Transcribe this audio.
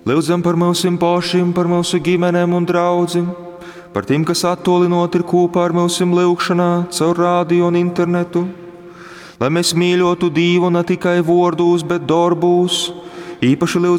Lūdzam par mūsim pašiem, par mūsu ģimenēm un draudzim, par tiem, kas attolinot ir kopā ar mūsim lūgšanā, caur rādio un internetu, lai mēs mīļotu Dievu ne tikai vārdos, bet darbos, īpaši lūdzam